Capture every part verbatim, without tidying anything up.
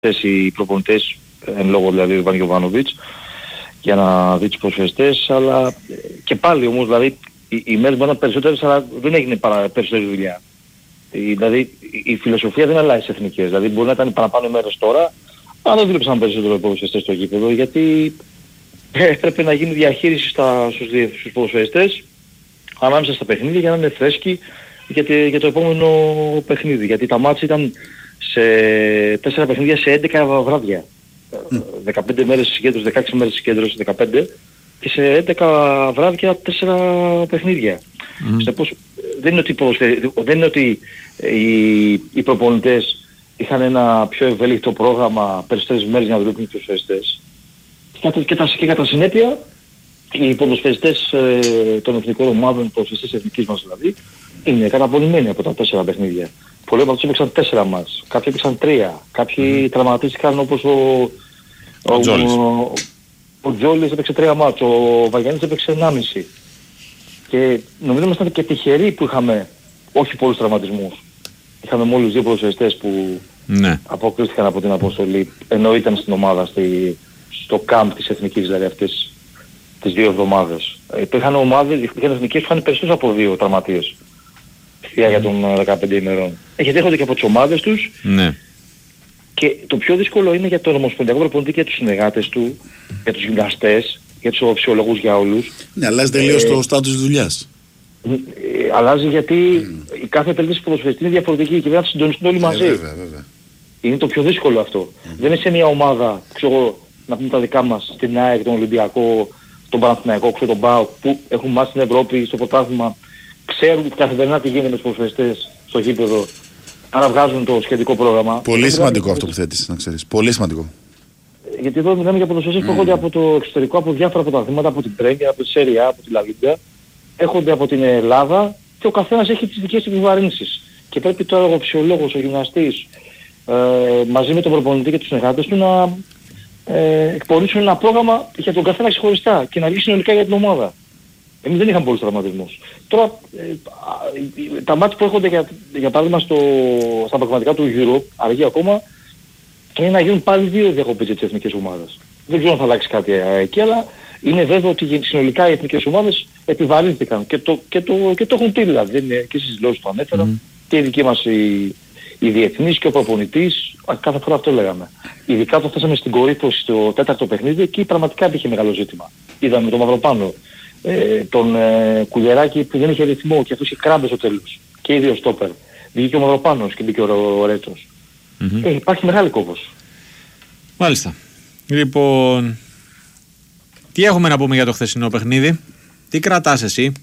οι προπονητές, εν λόγω δηλαδή Ιβάν Γιοβάνοβιτς, για να δει τους προσφεστές, αλλά και πάλι όμως δηλαδή οι, οι μέρες μπορεί να περισσότερες, αλλά δεν έγινε παρα, περισσότερη δουλειά. Η, δηλαδή η φιλοσοφία δεν αλλάζει στις εθνικές, δηλαδή μπορεί να ήταν παραπάνω μέρες τώρα, αλλά δεν δούλεψαν περισσότερο οι προσφεστές στο γήπεδο, γιατί έπρεπε να γίνει διαχείριση στα, στους, στους προσφεστές ανάμεσα στα παιχνίδια για να είναι φρέσκοι για, τη, για το επόμενο παιχνίδι, γιατί τα μάτς ήταν σε τέσσερα παιχνίδια σε έντεκα βράδια. Mm. δεκαπέντε μέρες συγκέντρωση, δεκαέξι μέρες συγκέντρωση, δεκαπέντε και σε έντεκα βράδια τέσσερα παιχνίδια. Mm. Συνεπώς δεν είναι ότι, δεν είναι ότι οι, οι προπονητές είχαν ένα πιο ευέλικτο πρόγραμμα περισσότερες μέρες για να δουλεύουν τους ποδοσφαιριστές. Και, και, και κατά συνέπεια οι ποδοσφαιριστές ε, των εθνικών ομάδων, οι ποδοσφαιριστές εθνικής μας δηλαδή, είναι καταπονημένοι από τα τέσσερα παιχνίδια. Πολλοί από τους έπαιξαν τέσσερα μας, κάποιοι έπαιξαν τρία, κάποιοι mm. τραυματίστηκαν όπως ο, ο, ο, Τζόλης. Ο, ο Τζόλης έπαιξε τρία μάτς, ο Βαγιάννης έπαιξε ενάμιση. Και νομίζω ήμασταν και τυχεροί που είχαμε όχι πολλούς τραυματισμούς. Είχαμε μόλις δύο ποδοσφαιριστές που ναι. αποκρίθηκαν από την αποστολή, ενώ ήταν στην ομάδα, στη, στο κάμπ της εθνικής δηλαδή αυτές τις δύο εβδομάδες. Υπήρχαν ομάδες, υπήρχαν εθνικές που είχαν περισσότερους από δύο τραυματίες στη διάρκεια των δεκαπέντε ημερών. Γιατί έρχονται και από τις ομάδες τους. Ναι. Και το πιο δύσκολο είναι για τον ομοσπονδιακό προπονητή και για τους συνεργάτες του, για τους γυμναστές, για τους φυσιολόγους, για όλους. Ναι, αλλάζει τελείως ε, το στάτους της δουλειάς. Ε, αλλάζει γιατί mm. η κάθε περίπτωση ποδοσφαιριστή είναι διαφορετική και πρέπει να συντονιστούν όλοι μαζί. Ε, βέβαια, βέβαια. Είναι το πιο δύσκολο αυτό. Mm. Δεν είναι σε μια ομάδα, ξέρω, να πούμε τα δικά μας, στην ΑΕΚ, τον Ολυμπιακό, τον Παναθηναϊκό, ξέρω, τον ΠΑΟΚ, που έχουν μάθει στην Ευρώπη, στο πρωτάθλημα, ξέρουν καθημερινά τι γίνεται με τους ποδοσφαιριστές στο γήπεδο, άρα βγάζουν το σχετικό πρόγραμμα. Πολύ σημαντικό να... αυτό που θέτεις, να ξέρεις. Πολύ σημαντικό. Γιατί εδώ μιλάμε για ποδοσφαιριστές mm. που έρχονται από το εξωτερικό, από διάφορα πρωταθλήματα, από την Πρέμια, από τη Σέρια, από τη Λα Λίγκα, έρχονται από την Ελλάδα και ο καθένας έχει τις δικές του επιβαρύνσεις. Και πρέπει τώρα ο ψυχολόγος, ο γυμναστής, ε, μαζί με τον προπονητή και τους συνεργάτες του να ε, εκπονήσουν ένα πρόγραμμα για τον καθένα ξεχωριστά και να λύσει συνολικά για την ομάδα. Εμείς δεν είχαμε πολλούς τραυματισμούς. Τώρα ε, τα μάτια που έρχονται για, για παράδειγμα στο, στα πραγματικά του Euro, αργεί ακόμα, είναι να γίνουν πάλι δύο διακοπές για τις εθνικές ομάδες. Δεν ξέρω αν θα αλλάξει κάτι εκεί, αλλά είναι βέβαιο ότι συνολικά οι εθνικές ομάδες επιβαρύνθηκαν και το, και το, και το έχουν πει δηλαδή. Δεν είναι, και στις δηλώσεις το ανέφερα mm. και οι δικοί μας οι, οι διεθνείς και ο προπονητής, κάθε φορά αυτό λέγαμε. Ειδικά όταν φτάσαμε στην κορύφωση στο τέταρτο παιχνίδι, εκεί πραγματικά υπήρχε μεγάλο ζήτημα. Είδαμε τον Μαυροπάνο, ε, τον ε, Κουλιεράκη που δεν είχε ρυθμό και αυτός είχε κράμπες στο τέλος. Και οι δύο στόπερ. Βγήκε ο Μαυροπάνος και μπήκε ο, ο Ρέτος. Mm-hmm. Ε, υπάρχει μεγάλη κόβος. Μάλιστα. Λοιπόν, τι έχουμε να πούμε για το χθεσινό παιχνίδι, τι κρατάς εσύ?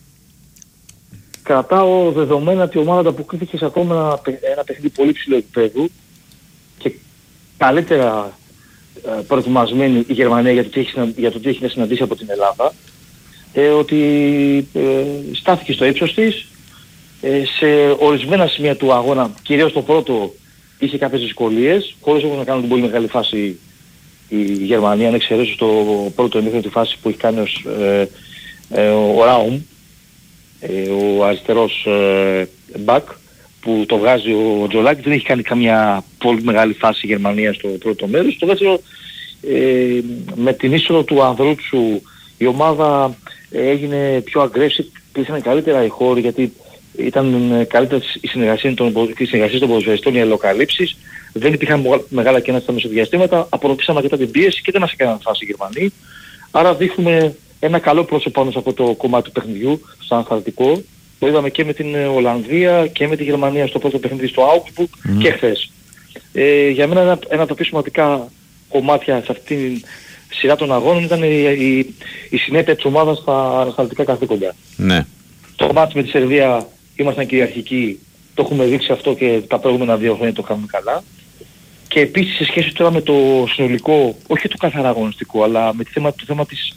Κρατάω δεδομένα ότι η ομάδα ανταποκρίθηκε σε ακόμα ένα, ένα παιχνίδι πολύ ψηλό επίπεδου και καλύτερα ε, προετοιμασμένη η Γερμανία για το τι έχει, για το τι έχει να συναντήσει από την Ελλάδα, ε, ότι ε, στάθηκε στο ύψος της, ε, σε ορισμένα σημεία του αγώνα, κυρίως το πρώτο, είχε κάποιες δυσκολίες, χωρίς όμως να κάνουν την πολύ μεγάλη φάση η Γερμανία, αν εξαιρέσω στο πρώτο ημίχρονο τη φάση που έχει κάνει ως, ε, ε, ο Ράουμ, ε, ο αριστερός ε, μπακ, που το βγάζει ο Τζολάκης, δεν έχει κάνει καμιά πολύ μεγάλη φάση η Γερμανία στο πρώτο μέρος. Στο δεύτερο, ε, με την είσοδο του Ανδρούτσου, η ομάδα έγινε πιο aggressive, κλείσανε καλύτερα οι χώροι, γιατί ήταν καλύτερα η συνεργασία των, των ποδοσφαιριστών, οι αλληλοκαλύψεις. Δεν υπήρχαν μεγάλα κενά στα μεσοδιαστήματα, απορροφήσαμε αρκετά την πίεση και δεν μας έκαναν φάση οι Γερμανοί. Άρα δείχνουμε ένα καλό πρόσωπο πάνω σε αυτό το κομμάτι του παιχνιδιού, στο ανασταλτικό. Το είδαμε και με την Ολλανδία και με τη Γερμανία στο πρώτο παιχνίδι στο Augsburg mm. και χθες. Ε, για μένα ένα, ένα από τα πιο σημαντικά κομμάτια σε αυτήν την σειρά των αγώνων ήταν η, η, η συνέπεια της ομάδας στα ανασταλτικά καθήκοντα. Ναι. Το μάτς με τη Σερβία ήμασταν κυριαρχικοί, το έχουμε δείξει αυτό και τα προηγούμενα δύο χρόνια το κάνουμε καλά. Και επίσης σε σχέση τώρα με το συνολικό, όχι το καθαρά αγωνιστικό, αλλά με το θέμα, το θέμα της,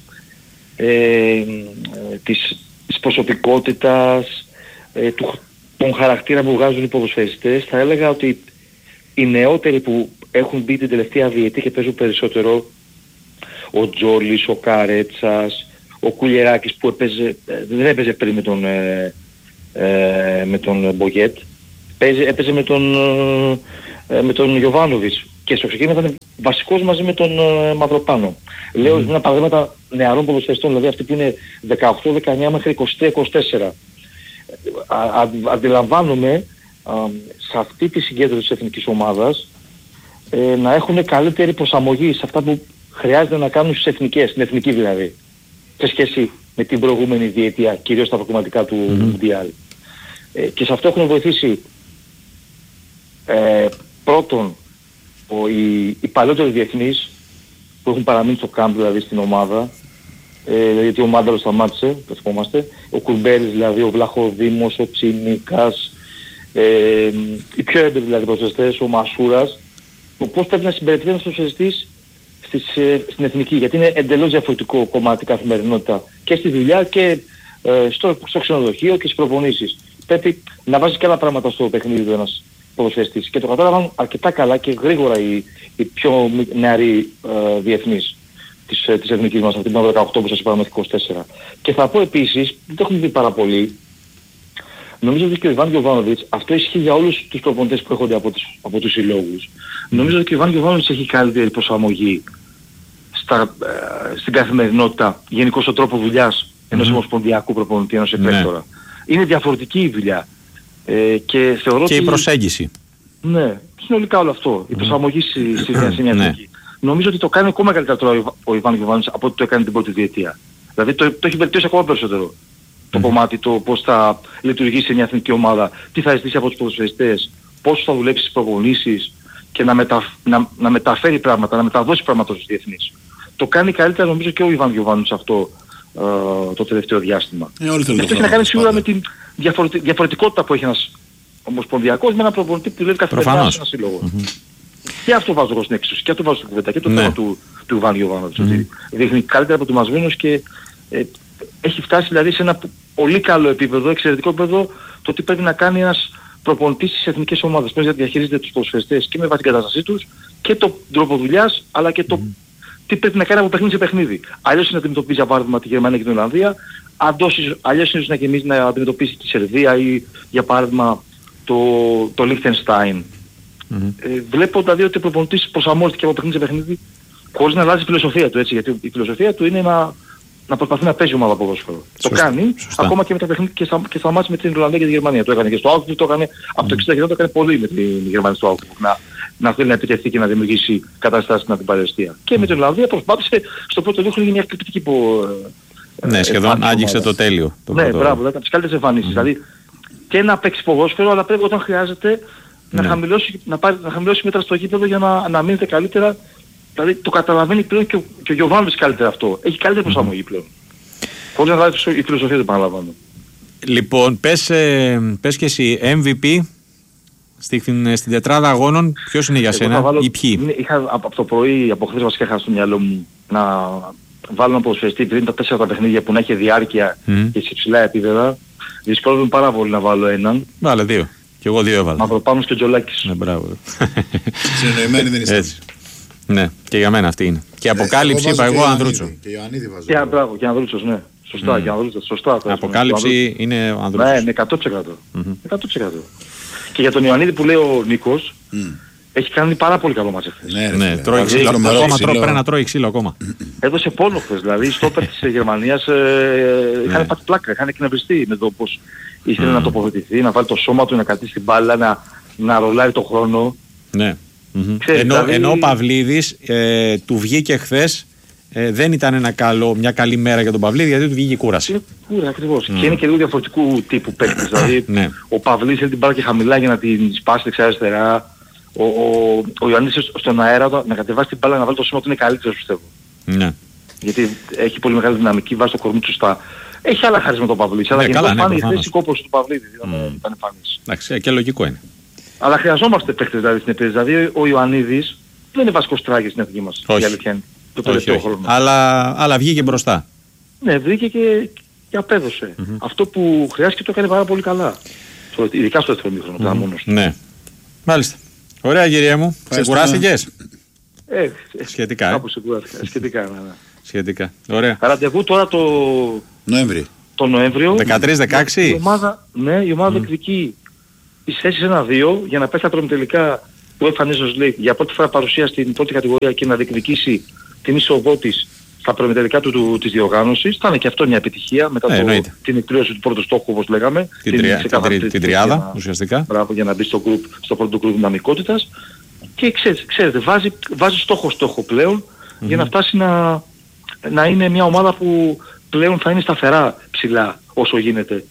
ε, της, της προσωπικότητας, ε, του, των χαρακτήρα που βγάζουν οι ποδοσφαιριστές, θα έλεγα ότι οι νεότεροι που έχουν μπει την τελευταία διετία και παίζουν περισσότερο, ο Τζόλης, ο Καρέτσας, ο Κουλιεράκης που έπαιζε, δεν έπαιζε πριν με τον, ε, ε, με τον Μπογιέτ, έπαιζε, έπαιζε με τον, ε, με τον Γιοβάνοβιτς και στο ξεκίνημα ήταν βασικός μαζί με τον ε, Μαυροπάνο. Mm. Λέω είναι παραδείγματα νεαρών ποδοσφαιριστών, δηλαδή αυτοί που είναι δεκαοκτώ δεκαεννιά μέχρι είκοσι τρία είκοσι τέσσερα. Α, α, αντιλαμβάνομαι α, σε αυτή τη συγκέντρωση της εθνικής ομάδας ε, να έχουν καλύτερη προσαρμογή σε αυτά που χρειάζεται να κάνουν στις εθνικές, στην εθνική δηλαδή, σε σχέση με την προηγούμενη διετία, κυρίως στα προκριματικά του Μουντιάλ. Mm. Ε, και σε αυτό έχουν βοηθήσει ε, πρώτον ο, οι, οι παλαιότεροι διεθνείς που έχουν παραμείνει στο κάμπ, δηλαδή στην ομάδα, ε, γιατί ο Μάνταλος σταμάτησε, το θυμόμαστε, ο Κουρμπέλης δηλαδή, ο Βλαχοδήμος, ο Τσιμίκας, ε, οι πιο έμπειροι δηλαδή προσεστές, ο Μασούρας, το πώς πρέπει να συμπεριφέρει ένας προσεστής στην εθνική, γιατί είναι εντελώς διαφορετικό κομμάτι καθημερινότητα και στη δουλειά και ε, στο, στο ξενοδοχείο και στις προπονήσεις. Πρέπει να βάζει και άλλα πράγματα στο παιχνίδι του ένας ποδοσφαιριστής. Και το κατάλαβαν αρκετά καλά και γρήγορα οι, οι πιο νεαροί ε, διεθνείς της, της εθνικής μας, αυτή την δεκαοκτώ που σας είπαμε μέχρι είκοσι τέσσερα. Και θα πω επίσης, δεν το έχουμε δει πάρα πολύ, νομίζω ότι και ο Ιβάν Γιοβάνοβιτς, αυτό ισχύει για όλους τους προπονητές που έρχονται από τους, από τους συλλόγους. Mm. Νομίζω ότι και ο Ιβάν Γιοβάνοβιτς έχει καλύτερη προσαρμογή στα, ε, στην καθημερινότητα, γενικώς στον τρόπο δουλειάς ενός mm. ομοσπονδιακού προπονητή, ενός επέκτορα. Mm. Είναι διαφορετική η δουλειά. Ε, και θεωρώ και ότι... η προσέγγιση. Ναι, συνολικά όλο αυτό. Η προσαρμογή στη, στη διασύνια εθνική. Νομίζω ότι το κάνει ακόμα καλύτερα τώρα ο Ιβάν Γιοβάνοβιτς από ό,τι το έκανε την πρώτη διετία. Δηλαδή το, το έχει βελτιώσει ακόμα περισσότερο. Το mm. κομμάτι, το πώς θα λειτουργήσει μια εθνική ομάδα, τι θα ζητήσει από τους ποδοσφαιριστές, πώς θα δουλέψει στις προπονήσεις και να, μετα, να, να μεταφέρει πράγματα, να μεταδώσει πράγματα στους διεθνείς. Το κάνει καλύτερα νομίζω και ο Ιβάν Γιοβάνοβιτς αυτό ε, το τελευταίο διάστημα. Ε, αυτό έχει να κάνει σίγουρα με την διαφορετι, διαφορετικότητα που έχει ένας ομοσπονδιακός με έναν προπονητή που δουλεύει καθημερινά σε ένα σύλλογο. Mm-hmm. Και αυτό βάζω εγώ στην έξωση, και αυτό βάζω στην κουβέντα, και το ναι. θέμα του, του Ιβάν Γιοβάνοβιτς. Mm-hmm. Ότι δείχνει καλύτερα προετοιμασμένος και ε, έχει φτάσει δηλαδή σε ένα πολύ καλό επίπεδο, εξαιρετικό επίπεδο, το τι πρέπει να κάνει ένας προπονητής στις εθνικές ομάδες. Πρέπει να διαχειρίζεται τους ποδοσφαιριστές και με βάση την κατάστασή τους και τον τρόπο δουλειάς, αλλά και το mm. τι πρέπει να κάνει από παιχνίδι σε παιχνίδι. Αλλιώς είναι να αντιμετωπίζει για παράδειγμα τη Γερμανία και την Ολλανδία, αλλιώς είναι να γεμίζει να αντιμετωπίσει τη Σερβία ή για παράδειγμα το, το Liechtenstein. Mm-hmm. Ε, βλέπω δηλαδή ότι ο προπονητής προσαρμόζεται από παιχνίδι σε παιχνίδι χωρίς να αλλάζει τη φιλοσοφία του, έτσι, γιατί η φιλοσοφία του είναι να, να προσπαθεί να παίζει ομάδα ποδόσφαιρο. Το κάνει σωστά. Ακόμα και με τα παιχνίδια και στα, και στα μάτς με την Ολλανδία και τη Γερμανία. Το έκανε και στο Augsburg, το έκανε mm. από το εξήντα και το έκανε πολύ με την Γερμανία στο Augsburg. Να, να θέλει να επιτευχθεί και να δημιουργήσει καταστάσεις στην αντιπαρεστία. Και με την Ολλανδία προσπάθησε στο πρώτο δύο χρόνια μια εκπληκτική που. Ναι, σχεδόν άγγιξε το τέλειο. Το ναι, μπράβο, ήταν τις καλύτερες εμφανίσεις. Mm. Δηλαδή και να παίξει ποδόσφαιρο, αλλά πρέπει όταν χρειάζεται να, ναι. χαμηλώσει, να, πάρει, να χαμηλώσει μέτρα στο γήπεδο για να, να μείνετε καλύτερα. Δηλαδή το καταλαβαίνει πλέον και ο, και ο Γιοβάνοβιτς καλύτερα αυτό. Έχει καλύτερη προσαρμογή πλέον. Χωρίς να αλλάζει η φιλοσοφία του, επαναλαμβάνω. Λοιπόν, πες, ε, πες και εσύ εμ βι πι στην, στην τετράδα αγώνων, ποιος είναι για σένα βάλω, ή ποιοι? Είναι, είχα από το πρωί, από χθες βασικά είχα στο μυαλό μου να βάλω ένα ποδοσφαιριστή πριν τα τέσσερα τα παιχνίδια που να έχει διάρκεια mm. και σε υψηλά επίπεδα. Δυσκολεύομαι πάρα πολύ να βάλω έναν. Βάλε δύο. Και εγώ δύο έβαλα. Μαυροπάνος και Τζολάκης. Ναι, μπράβο. Συνεννοημένοι δεν είστε. Έτσι. Ναι, και για μένα αυτή είναι. Και αποκάλυψη είπα εγώ Ανδρούτσο. Και Ιωαννίδη βάζω. Και, μπράβο, και Ανδρούτσος, ναι. Σωστά, mm. και Ανδρούτσος, σωστά. Αποκάλυψη είναι ο Ανδρούτσος. Ναι, είναι εκατό τοις εκατό. Mm-hmm. εκατό τοις εκατό. Και για τον Ιωαννίδη που λέει ο Νίκος, mm. έχει κάνει πάρα πολύ καλό μάτς εχθές. Ναι, ναι, τρώει ξύλο, ακόμα πρέπει να τρώει ξύλο ακόμα. Έδωσε πόνο χθες, δηλαδή οι στόπερ της Γερμανίας ε, είχαν πάθει πλάκα, είχαν εκνευριστεί με το πώς ήθελε mm. να τοποθετηθεί, να βάλει το σώμα του, να κρατήσει την μπάλα, να, να ρολάρει το χρόνο. Ναι. Mm-hmm. Ξέρεις, ενώ, δηλαδή... ενώ ο Παυλίδης ε, του βγήκε χθες, ε, δεν ήταν ένα καλό, μια καλή μέρα για τον Παυλίδη, γιατί του βγήκε η κούραση. Είναι κούραση ακριβώς. Mm. Και είναι και λίγο διαφορετικού τύπου παίκτης. Δηλαδή ναι. ο Παυλίδης θέλει την μπάλα και χαμηλά για να την σπάσει δεξιά-αριστερά. Ο, ο, ο Ιωαννίδης στον αέρα να κατεβάσει την μπάλα, να βάλει το σώμα του είναι καλύτερος, πιστεύω. Ναι. Γιατί έχει πολύ μεγάλη δυναμική, βάζει το κορμί του σωστά. Έχει άλλα χαρίσματα το Παυλίδης, αλλά γενικώς πάνε η θέση κόπος του Παυλίδη. Ήταν εμφανής. Εντάξει, και λογικό είναι. Αλλά χρειαζόμαστε παίκτες δηλαδή στην επίθεση. Δηλαδή ο Ιωαννίδης δεν είναι βασικός τράγης στην εθνική μας. Όχι. Το τελευταίο χρόνο. Αλλά, αλλά βγήκε μπροστά. Ναι, βγήκε και, και απέδωσε. Mm-hmm. Αυτό που χρειάστηκε το έκανε πάρα πολύ καλά. Στο, ειδικά στο δεύτερο μήχρονο, mm-hmm. μόνος του. Ναι. Μάλιστα. Ωραία κυρία μου. Σε κουράστηκες? Ε, σχετικά. Κάπου σε κουράστηκα. Σχετικά, ναι, ναι. Σχετικά. Ωραία. Ραντεβού τώρα το Νοέμβρη. Το Νοέμβριο. δεκατρείς δεκαέξι. Η ομάδα, ναι, η ομάδα mm. εκδικεί τις θέσεις ένα δύο για να πέσει τα τελικά UEFA Nations League για πρώτη φορά παρουσία στην πρώτη κατηγορία και να διεκδικήσει την είσοδό της στα προημιτελικά του, του, της διοργάνωσης. Θα είναι και αυτό μια επιτυχία μετά ε, το, την εκπλήρωση του πρώτου στόχου, όπως λέγαμε. Την, την, τρια, την, την, την τριάδα για, ουσιαστικά. Μπράβο, για να μπει στο, group, στο πρώτο group δυναμικότητας. Και ξέρετε, ξέρετε βάζει, βάζει στόχο στόχο πλέον mm-hmm. για να φτάσει να, να είναι μια ομάδα που πλέον θα είναι σταθερά ψηλά όσο γίνεται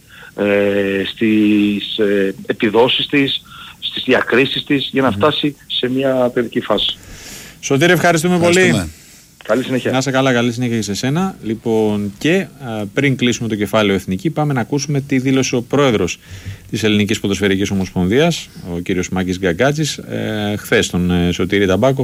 ε, στις ε, επιδόσεις της, στις διακρίσεις της για να mm-hmm. φτάσει σε μια τελική φάση. Σωτήρη, ευχαριστούμε πολύ. Καλή συνέχεια. Να είσαι καλά, καλή συνέχεια και σε σένα. Λοιπόν, και α, πριν κλείσουμε το κεφάλαιο εθνική, πάμε να ακούσουμε τι δήλωσε ο πρόεδρος της Ελληνικής Ποδοσφαιρικής Ομοσπονδίας, ο κύριος Μάκης Γκαγκάτζης, ε, χθες τον ε, Σωτήρη Ταμπάκο,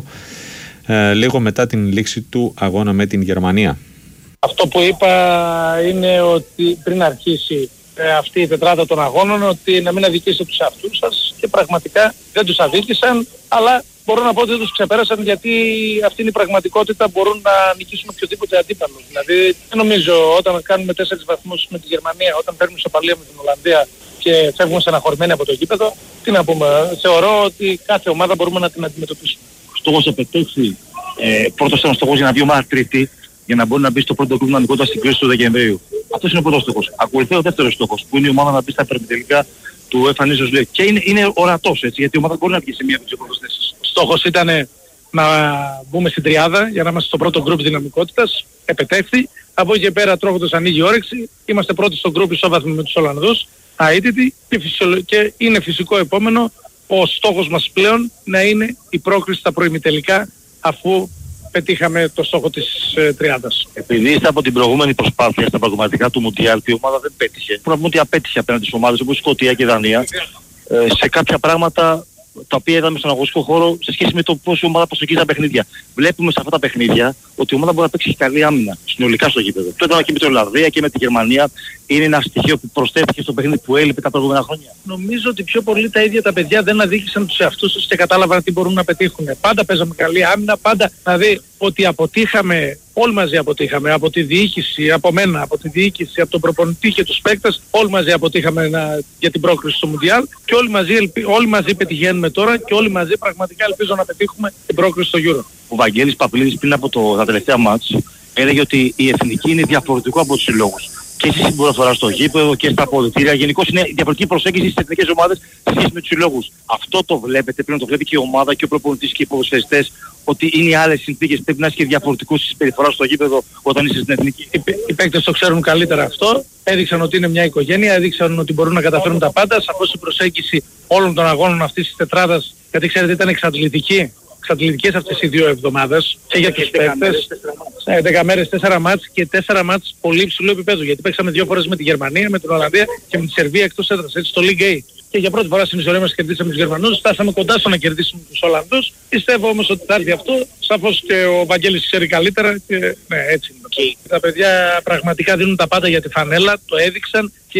ε, λίγο μετά την λήξη του αγώνα με την Γερμανία. Αυτό που είπα είναι ότι πριν αρχίσει ε, αυτή η τετράδα των αγώνων, ότι να μην αδικήσετε τους εαυτούς σας, και πραγματικά δεν τους αδίκησαν, αλλά μπορώ να πω ότι δεν τους ξεπέρασαν, γιατί αυτή είναι η πραγματικότητα, μπορούν να νικήσουν οποιοδήποτε αντίπαλο. Δηλαδή δεν νομίζω όταν κάνουμε τέσσερις βαθμούς με τη Γερμανία, όταν παίρνουμε σοπαλία με την Ολλανδία και φεύγουμε στεναχωρημένοι από το γήπεδο, τι να πούμε, θεωρώ ότι κάθε ομάδα μπορούμε να την αντιμετωπίσουμε. Ο στόχος επετέχθη, ε, πρώτος ήταν ο στόχος για να βγει ομάδα τρίτη, για να μπορεί να μπει στο πρώτο γκρουπ δυναμικότητα στην κρίση του Δεκεμβρίου. Αυτός είναι ο πρώτος στόχος. Ακολουθεί ο δεύτερος στόχος, που είναι η ομάδα να μπει στα υπερμετελικά του UEFA Nations League. Και είναι, είναι ορατός, έτσι, γιατί η ομάδα μπορεί να βγει σε μία από τις πρώτες θέσεις. Στόχος ήταν να μπούμε στην τριάδα για να είμαστε στο πρώτο γκρουπ δυναμικότητας. Επετέχθη. Από εκεί και πέρα τρώγοντας ανοίγει η όρεξη. Είμαστε πρώτοι στο γκρουπ ισόβαθμοι με τους Ολλανδούς. Αίτητοι. Και, φυσιο... και είναι φυσικό επόμενο ο στόχος μας πλέον να είναι η πρόκριση στα προημιτελικά, αφού πετύχαμε το στόχο της ε, τριάδας. Επειδή είστε από την προηγούμενη προσπάθεια στα πραγματικά του Μουντιάλ και η ομάδα δεν πέτυχε. Πρέπει να πούμε ότι απέτυχε απέναντι στις ομάδες όπως η Σκωτία και η Δανία ε, σε κάποια πράγματα τα οποία είδαμε στον αγωνιστικό χώρο σε σχέση με το πώς η ομάδα προσεγγίζει τα παιχνίδια. Βλέπουμε σε αυτά τα παιχνίδια ότι η ομάδα μπορεί να παίξει καλή άμυνα συνολικά στο γήπεδο. Το είδαμε και με την Ολλανδία και με τη Γερμανία. Είναι ένα στοιχείο που προσθέθηκε στο παιχνίδι που έλειπε τα προηγούμενα χρόνια. Νομίζω ότι πιο πολύ τα ίδια τα παιδιά δεν αδίκησαν τους εαυτούς τους και κατάλαβαν τι μπορούν να πετύχουν. Πάντα παίζαμε καλή άμυνα, πάντα δηλαδή ότι αποτύχαμε, όλοι μαζί αποτύχαμε, από τη διοίκηση, από μένα, από τη διοίκηση, από τον προπονητή και τους παίκτες, όλοι μαζί αποτύχαμε να, για την πρόκριση στο Μουντιάλ και όλοι μαζί, όλοι μαζί πετυχαίνουμε τώρα και όλοι μαζί πραγματικά ελπίζω να πετύχουμε την πρόκριση στο Euro. Ο Βαγγέλης Παπλίδης πριν από το, τα τελευταία μάτς έλεγε ότι η εθνική είναι διαφορετικό από τους συλλόγους. Και στη συμπεριφορά στο γήπεδο και στα αποδυτήρια. Γενικώς είναι διαφορετική προσέγγιση στις εθνικές ομάδες σε σχέση με τους συλλόγους. Αυτό το βλέπετε, πρέπει να το βλέπει και η ομάδα και ο προπονητής και οι ποδοσφαιριστές, ότι είναι άλλες συνθήκες, πρέπει να έχει και διαφορετικούς στη συμπεριφορά στο γήπεδο όταν είσαι στην εθνική. Οι, οι παίκτες το ξέρουν καλύτερα αυτό, έδειξαν ότι είναι μια οικογένεια, έδειξαν ότι μπορούν να καταφέρουν τα πάντα, σαφώς η προσέγγιση όλων των αγώνων αυτής της τετράδας, γιατί ξέρετε ήταν εξαντλητική. Εξαντλητικές αυτές οι δύο εβδομάδες και για τους παίκτες. δέκα μέρες, τέσσερα μάτς και τέσσερα μάτς πολύ υψηλού επίπεδου. Γιατί παίξαμε δύο φορές με τη Γερμανία, με την Ολλανδία και με τη Σερβία εκτός έδρας, έτσι στο League A. Και για πρώτη φορά στην ιστορία μας κερδίσαμε τους Γερμανούς, φτάσαμε κοντά στο να κερδίσουμε τους Ολλανδούς. Πιστεύω όμως ότι θα έρθει αυτό, σαφώς και ο Βαγγέλης ξέρει καλύτερα και ναι, έτσι είναι. Okay. Τα παιδιά πραγματικά δίνουν τα πάντα για τη φανέλα, το έδειξαν και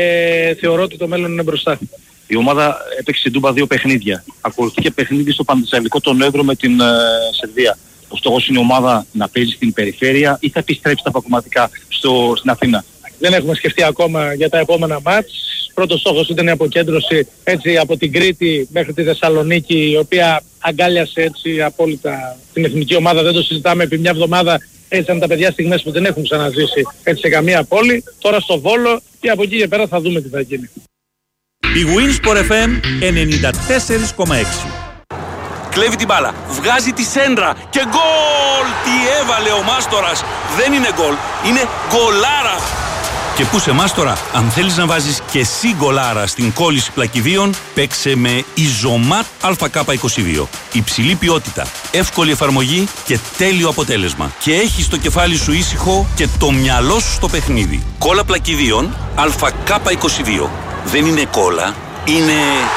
θεωρώ ότι το μέλλον είναι μπροστά. Η ομάδα έπαιξε στην Τούμπα δύο παιχνίδια. Ακολουθεί και παιχνίδι στο Πανθεσσαλικό τον Εύρο με την ε, Σερβία. Ο στόχος είναι η ομάδα να παίζει στην περιφέρεια ή θα επιστρέψει τα πραγματικά στο, στην Αθήνα. Δεν έχουμε σκεφτεί ακόμα για τα επόμενα μάτς. Πρώτος στόχος ήταν η αποκέντρωση έτσι, από την Κρήτη μέχρι τη Θεσσαλονίκη, η οποία αγκάλιασε έτσι απόλυτα την εθνική ομάδα. Δεν το συζητάμε επί μια εβδομάδα. Έτσι ήταν τα παιδιά στιγμές που δεν έχουν ξαναζήσει έτσι, σε καμία πόλη. Τώρα στο Βόλο και από εκεί και πέρα θα δούμε τι θα γίνει. Η Winsport εφ εμ ενενήντα τέσσερα κόμμα έξι. Κλέβει την μπάλα, βγάζει τη σέντρα και γκολ! Τι έβαλε ο Μάστορας! Δεν είναι γκολ, είναι γκολάρα! Και πού σε Μάστορα, αν θέλεις να βάζεις και εσύ γκολάρα στην κόλληση πλακιδίων, παίξε με Ιζωμάτ Α Κ είκοσι δύο. Υψηλή ποιότητα, εύκολη εφαρμογή και τέλειο αποτέλεσμα. Και έχεις το κεφάλι σου ήσυχο και το μυαλό σου στο παιχνίδι. Κόλλα πλακιδίων Α Κ είκοσι δύο. Δεν είναι κόλλα, είναι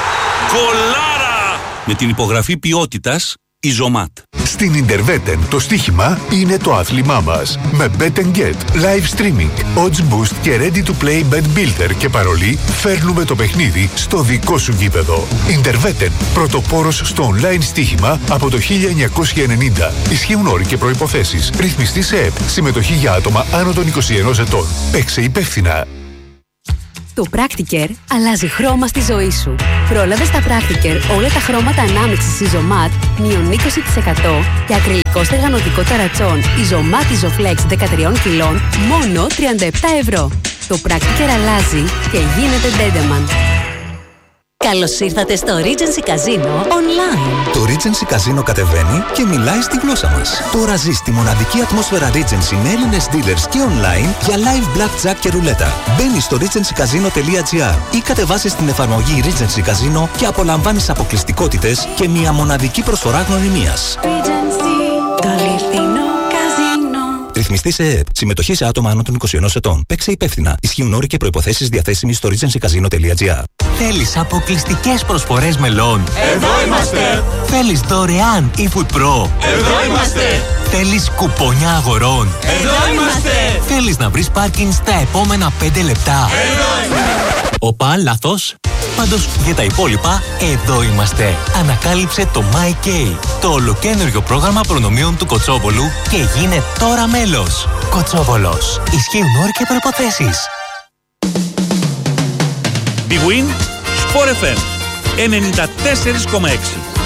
γκολάρα! Με την υπογραφή ποιότητας Ιζωμάτ. Στην Ιντερβέτεν το στοίχημα είναι το άθλημά μας. Με Bet and Get, live streaming, odds boost και ready to play bet builder και παρολί φέρνουμε το παιχνίδι στο δικό σου γήπεδο. Ιντερβέτεν, πρωτοπόρος στο online στοίχημα από το χίλια εννιακόσια ενενήντα. Ισχύουν όροι και προϋποθέσεις. Ρυθμιστή σε ΕΠ. Συμμετοχή για άτομα άνω των είκοσι ενός ετών. Παίξε υπεύθυνα. Το Practicare αλλάζει χρώμα στη ζωή σου. Πρόλαβε στα Practicare όλα τα χρώματα ανάμειξης Isomat μείον είκοσι τοις εκατό και ακριλικό στεγανοτικό ταρατσόν Isomat Isoflex δεκατρία κιλών μόνο τριάντα επτά ευρώ. Το Practicare αλλάζει και γίνεται Dendeman. Καλώς ήρθατε στο Regency Casino online. Το Regency Casino κατεβαίνει και μιλάει στη γλώσσα μας. Τώρα ζεις τη μοναδική ατμόσφαιρα Regency με Έλληνες dealers και online για live blackjack και ρουλέτα. Μπαίνεις στο regency casino τελεία gr ή κατεβάσεις την εφαρμογή Regency Casino και απολαμβάνεις αποκλειστικότητες και μια μοναδική προσφορά γνωριμίας. Regency, το αληθινό καζίνο. Ρυθμιστή σε ΕΕΠ. Συμμετοχή σε άτομα άνω των είκοσι ενός ετών. Παίξε υπεύθυνα. Ισχύουν όροι και προϋποθέσεις διαθέσιμοι στο regency casino τελεία gr. Θέλεις αποκλειστικές προσφορές μελών? Εδώ είμαστε! Θέλεις δωρεάν eFood Pro? Εδώ είμαστε! Θέλεις κουπόνια αγορών? Εδώ είμαστε! Θέλεις να βρεις πάρκινγκ στα επόμενα πέντε λεπτά? Εδώ είμαστε! Οπα, λάθος. Πάντως για τα υπόλοιπα, εδώ είμαστε. Ανακάλυψε το MyK, το ολοκαίνουργιο πρόγραμμα προνομίων του Κοτσόβολου και γίνε τώρα μέλος. Κοτσόβολος. Ισχύουν όροι και προϋποθέσεις. Big Win, Sport εφ εμ ενενήντα τέσσερα κόμμα έξι.